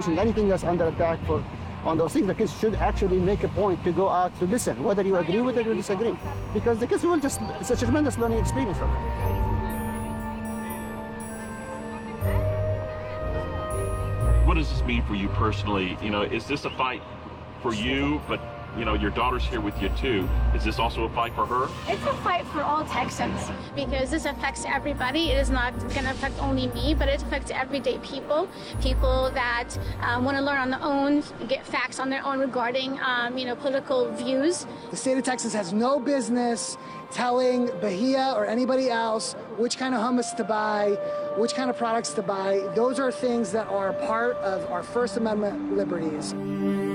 education, anything that's under attack for on those things, the kids should actually make a point to go out to listen, whether you agree with it or disagree, because the kids will just, it's a tremendous learning experience for them. What does this mean for you personally? You know, is this a fight for you, but you know, your daughter's here with you too. Is this also a fight for her? It's a fight for all Texans because this affects everybody. It is not going to affect only me, but it affects everyday people that want to learn on their own, get facts on their own regarding, political views. The state of Texas has no business telling Bahia or anybody else which kind of hummus to buy, which kind of products to buy. Those are things that are part of our First Amendment liberties.